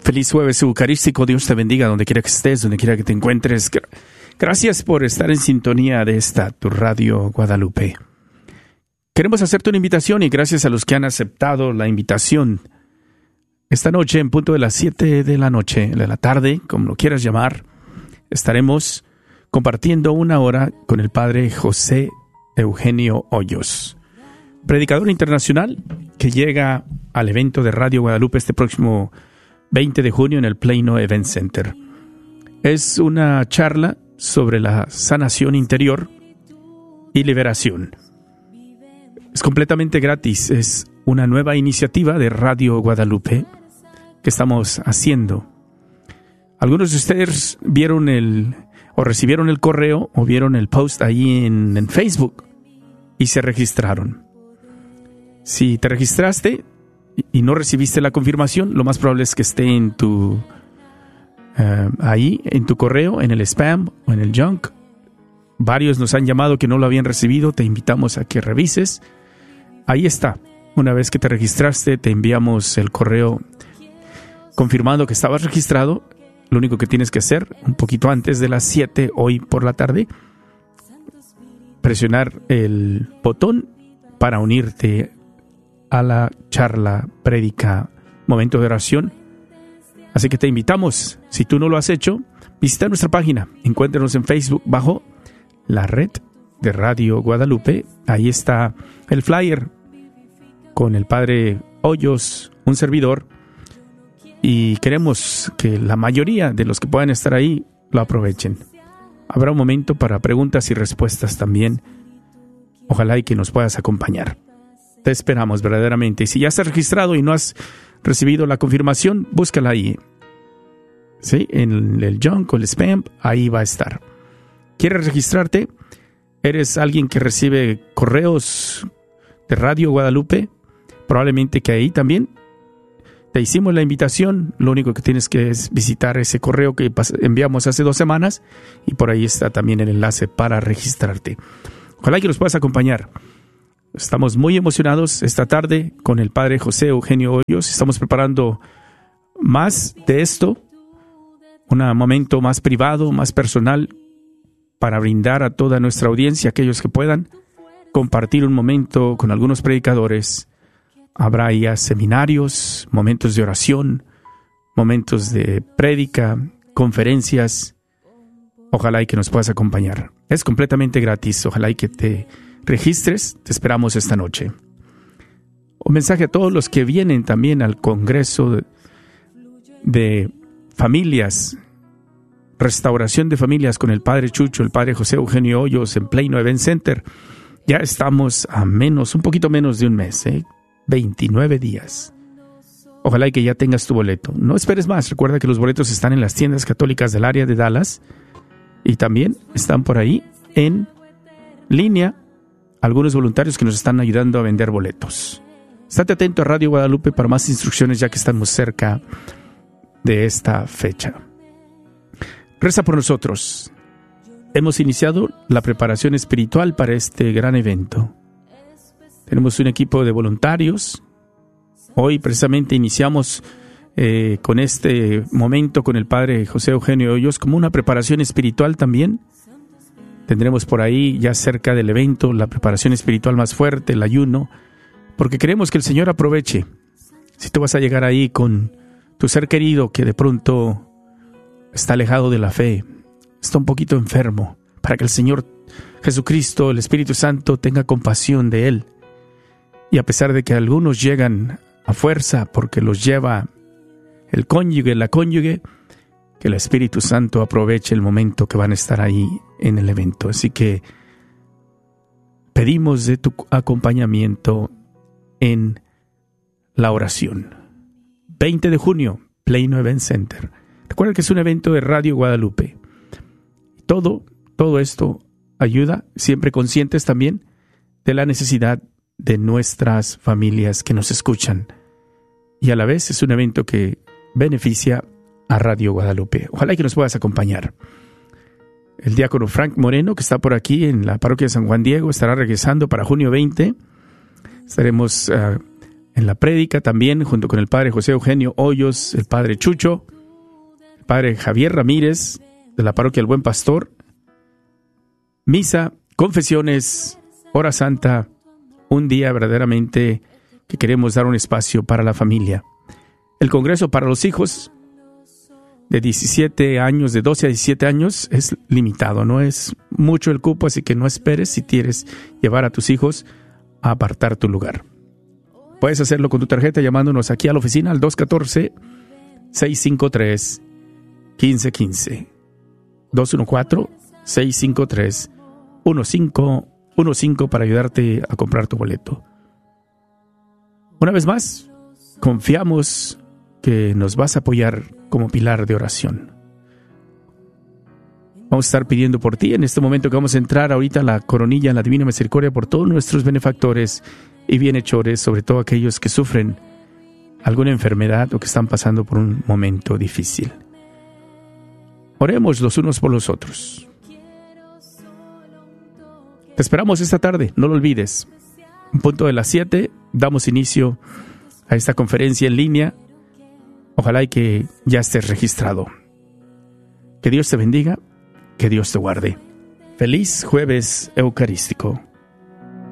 Feliz jueves eucarístico. Dios te bendiga donde quiera que estés, donde quiera que te encuentres. Gracias por estar en sintonía de esta, tu Radio Guadalupe. Queremos hacerte una invitación y gracias a los que han aceptado la invitación. Esta noche, en punto de las 7 de la noche, de la tarde, como lo quieras llamar, estaremos compartiendo una hora con el Padre José Eugenio Hoyos, predicador internacional que llega al evento de Radio Guadalupe este próximo 20 de junio en el Plano Event Center. Es una charla sobre la sanación interior y liberación. Es completamente gratis, es una nueva iniciativa de Radio Guadalupe que estamos haciendo. Algunos de ustedes vieron o recibieron el correo o vieron el post ahí en Facebook y se registraron. Si te registraste y no recibiste la confirmación, lo más probable es que esté en tu ahí en tu correo, en el spam o en el junk. Varios nos han llamado que no lo habían recibido. Te invitamos a que revises. Ahí está. Una vez que te registraste, te enviamos el correo confirmando que estabas registrado. Lo único que tienes que hacer, un poquito antes de las 7 hoy por la tarde, presionar el botón para unirte a la charla, prédica, momento de oración. Así que te invitamos, si tú no lo has hecho, visita nuestra página. Encuéntranos en Facebook bajo la red de Radio Guadalupe. Ahí está el flyer con el Padre Hoyos, un servidor. Y queremos que la mayoría de los que puedan estar ahí lo aprovechen. Habrá un momento para preguntas y respuestas también. Ojalá y que nos puedas acompañar. Te esperamos verdaderamente. Y si ya estás registrado y no has recibido la confirmación, búscala ahí. ¿Sí? En el junk o el spam, ahí va a estar. ¿Quieres registrarte? ¿Eres alguien que recibe correos de Radio Guadalupe? Probablemente que ahí también te hicimos la invitación. Lo único que tienes que es visitar ese correo que enviamos hace 2 semanas y por ahí está también el enlace para registrarte. Ojalá que nos puedas acompañar. Estamos muy emocionados esta tarde con el Padre José Eugenio Hoyos. Estamos preparando más de esto, un momento más privado, más personal, para brindar a toda nuestra audiencia, aquellos que puedan, compartir un momento con algunos predicadores. Habrá ya seminarios, momentos de oración, momentos de prédica, conferencias. Ojalá y que nos puedas acompañar. Es completamente gratis. Ojalá y que te registres. Te esperamos esta noche. Un mensaje a todos los que vienen también al Congreso de Familias, Restauración de Familias con el Padre Chucho, el Padre José Eugenio Hoyos en Plano Event Center. Ya estamos a un poquito menos de un mes, 29 días. Ojalá y que ya tengas tu boleto. No esperes más. Recuerda que los boletos están en las tiendas católicas del área de Dallas y también están por ahí en línea algunos voluntarios que nos están ayudando a vender boletos. Estate atento a Radio Guadalupe para más instrucciones ya que estamos cerca de esta fecha. Reza por nosotros. Hemos iniciado la preparación espiritual para este gran evento. Tenemos un equipo de voluntarios. Hoy precisamente iniciamos con este momento con el Padre José Eugenio Hoyos como una preparación espiritual también. Tendremos por ahí ya cerca del evento la preparación espiritual más fuerte, el ayuno, porque queremos que el Señor aproveche. Si tú vas a llegar ahí con tu ser querido que de pronto está alejado de la fe, está un poquito enfermo, para que el Señor Jesucristo, el Espíritu Santo, tenga compasión de él. Y a pesar de que algunos llegan a fuerza porque los lleva el cónyuge, la cónyuge, que el Espíritu Santo aproveche el momento que van a estar ahí en el evento. Así que pedimos de tu acompañamiento en la oración. 20 de junio, Plano Event Center. Recuerda que es un evento de Radio Guadalupe. Todo esto ayuda, siempre conscientes también de la necesidad de nuestras familias que nos escuchan. Y a la vez es un evento que beneficia a Radio Guadalupe. Ojalá que nos puedas acompañar. El diácono Frank Moreno, que está por aquí en la parroquia de San Juan Diego, estará regresando para junio 20. Estaremos en la prédica también, junto con el padre José Eugenio Hoyos, el padre Chucho, el padre Javier Ramírez, de la parroquia El Buen Pastor. Misa, confesiones, hora santa, un día verdaderamente que queremos dar un espacio para la familia. El Congreso para los hijos de 17 años, de 12 a 17 años, es limitado, no es mucho el cupo, así que no esperes si quieres llevar a tus hijos a apartar tu lugar. Puedes hacerlo con tu tarjeta llamándonos aquí a la oficina al 214-653-1515. 214-653-1515 para ayudarte a comprar tu boleto. Una vez más, confiamos que nos vas a apoyar como pilar de oración. Vamos a estar pidiendo por ti en este momento que vamos a entrar ahorita a la coronilla en la Divina Misericordia por todos nuestros benefactores y bienhechores, sobre todo aquellos que sufren alguna enfermedad o que están pasando por un momento difícil. Oremos los unos por los otros. Te esperamos esta tarde, no lo olvides. En punto de las 7 damos inicio a esta conferencia en línea. Ojalá y que ya estés registrado. Que Dios te bendiga, que Dios te guarde. Feliz jueves eucarístico.